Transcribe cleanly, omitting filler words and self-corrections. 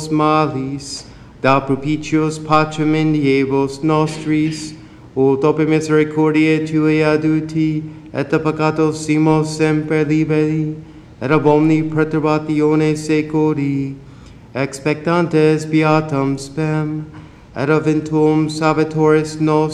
malis, da propitios patrem in diebus nostris, ut ope misericordiae Tuae aduti, et a peccatos simos semper liberi, et ab omni perturbatione seculi, expectantes beatam spem, et a ventum Salvatoris nos